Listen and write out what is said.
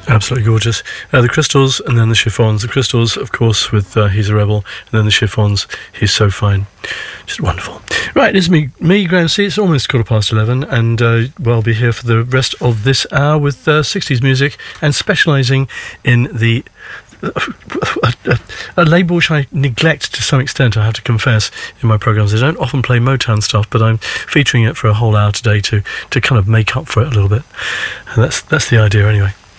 Absolutely gorgeous. The Crystals and then the Chiffons. The Crystals, of course, with He's a Rebel, and then the Chiffons, He's So Fine. Just wonderful. Right, it's me, Graham C. It's almost 11:15, and I'll be here for the rest of this hour with 60s music and specialising in the a label which I neglect to some extent, I have to confess, in my programmes. I don't often play Motown stuff, but I'm featuring it for a whole hour today to kind of make up for it a little bit. And that's the idea anyway.